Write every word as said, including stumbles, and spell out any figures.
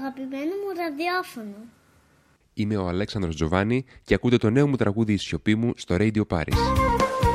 αγαπημένο μου ραδιόφωνο. Είμαι ο Αλέξανδρος Τζοβάνι και ακούτε το νέο μου τραγούδι «Η σιωπή μου» στο Radio Paris.